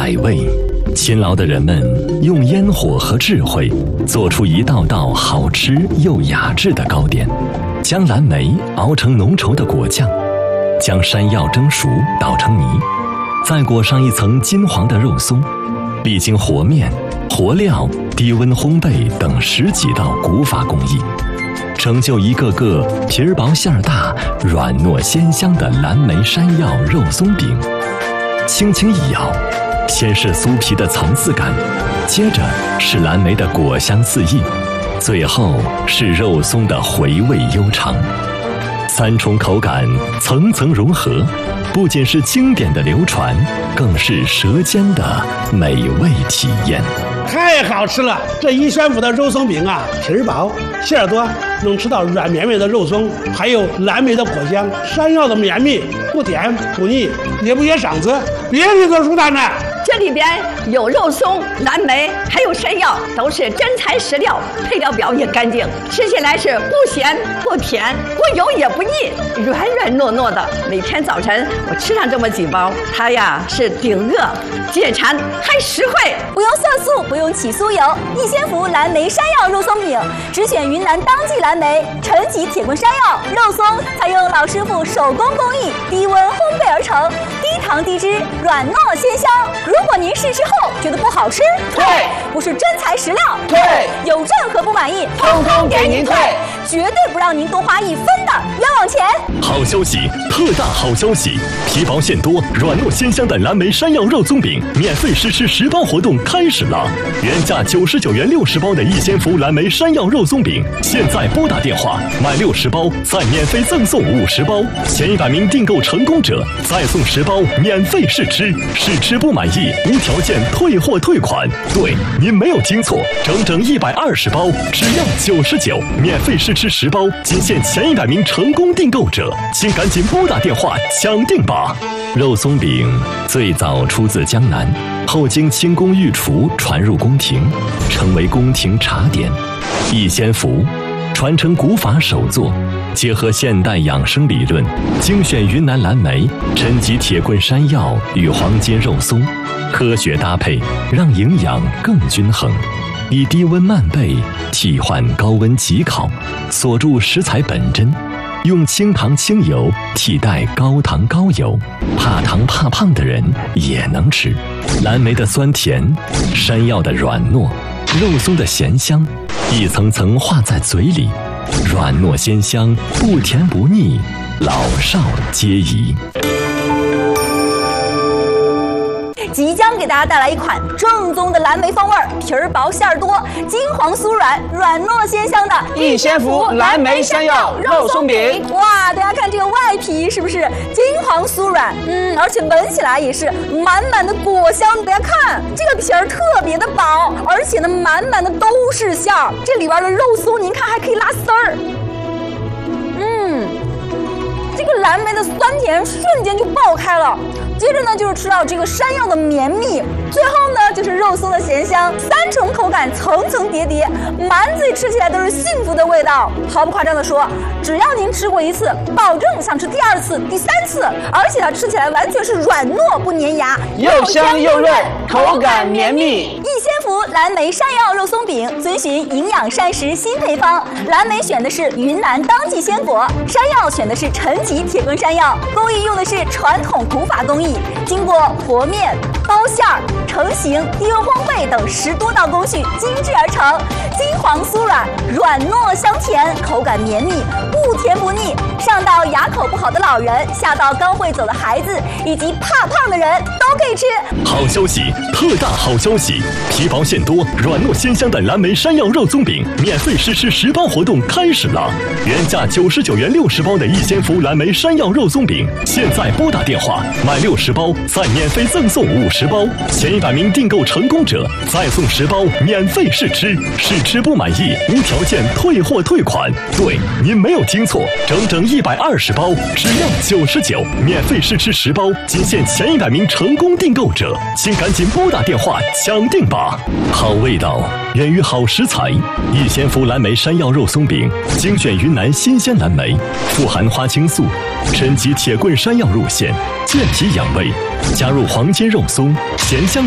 百味，勤劳的人们用烟火和智慧做出一道道好吃又雅致的糕点，将蓝莓熬成浓稠的果酱，将山药蒸熟捣成泥，再裹上一层金黄的肉松，历经和面、和料、低温烘焙等10几道古法工艺，成就一个个皮儿薄馅儿大、软糯鲜香的蓝莓山药肉松饼。轻轻一咬，先是酥皮的层次感，接着是蓝莓的果香四溢，最后是肉松的回味悠长。3重口感层层融合，不仅是经典的流传，更是舌尖的美味体验。 太好吃了！这一宣府的肉松饼啊，皮儿薄，馅儿多，能吃到软绵绵的肉松，还有蓝莓的果香，山药的绵密，不甜不腻，也不噎嗓子，别提多舒坦了。 这里边有肉松、蓝莓，还有山药，都是真材实料，配料表也干净，吃起来是不咸不甜，不油也不腻，软软糯糯的。每天早晨我吃上这么几包，它呀是顶饿、解馋还实惠。 不用色素，不用起酥油，逸仙福蓝莓山药肉松饼，只选云南当季蓝莓、陈吉铁棍山药肉松，采用老师傅手工工艺，低温烘焙而成，低糖低脂，软糯鲜香。如果您试吃后觉得不好吃， 退； 不是真材实料， 退； 有任何不满意， 通通给您退， 绝对不让您多花1分的冤枉钱。 好消息，特大好消息！皮薄馅多、软糯鲜香的蓝莓山药肉松饼免费试吃10包活动开始了！原价99元60包的逸仙福蓝莓山药肉松饼，现在拨打电话买60包，再免费赠送50包，前100名订购成功者再送10包免费试吃，试吃不满意无条件退货退款。对，您没有听错，整整120包，只要99，免费试吃10包，仅限前100名成功订购者，请赶紧拨打电话抢订吧！肉松饼最早出自江南，后经清宫御厨传入宫廷，成为宫廷茶点。逸仙福传承古法手作，结合现代养生理论，精选云南蓝莓、陈吉铁棍山药与黄金肉松，科学搭配，让营养更均衡。以低温慢焙替换高温急烤，锁住食材本真，用清糖清油替代高糖高油，怕糖怕胖的人也能吃。蓝莓的酸甜，山药的软糯，肉松的咸香，一层层化在嘴里，软糯鲜香，不甜不腻，老少皆宜。 即将给大家带来一款正宗的蓝莓风味，皮儿薄馅儿多，金黄酥软，软糯鲜香的逸仙福蓝莓山药肉松饼。 哇，大家看这个外皮是不是金黄酥软？而且闻起来也是满满的果香。大家看这个皮儿特别的薄，而且呢满满的都是馅儿，这里边的肉松您看还可以拉丝儿。这个蓝莓的酸甜瞬间就爆开了。接着呢，就是吃到这个山药的绵密，最后呢就是肉松的咸香，3重口感层层叠叠，满嘴吃起来都是幸福的味道。毫不夸张的说，只要您吃过1次，保证想吃第2次、第3次，而且它吃起来完全是软糯不粘牙， 又香又润，口感绵密。 逸仙福蓝莓山药肉松饼遵循营养膳食新配方，蓝莓选的是云南当季鲜果，山药选的是陈吉铁棍山药，工艺用的是传统古法工艺，经过和面、包馅儿、成型、低温烘焙等10多道工序精制而成，金黄酥软，软糯香甜，口感绵密，不甜不腻，上到牙口不好的老人，下到刚会走的孩子，以及怕胖的人都可以吃。 好消息，特大好消息！皮薄馅多、软糯鲜香的蓝莓山药肉松饼免费试吃10包活动开始了！原价99元60包的逸仙福蓝莓山药肉松饼，现在拨打电话买60包，再免费赠送50包，前100名订购成功者再送10包免费试吃，试吃不满意无条件退货退款。对，您没有听错，整整120包，只要99，免费试吃10包，仅限前100名成功订购者，请赶紧拨打电话抢订吧！好味道源于好食材，逸仙福蓝莓山药肉松饼精选云南新鲜蓝莓，富含花青素，陈吉铁棍山药入馅，健脾养胃，加入黄金肉松，咸香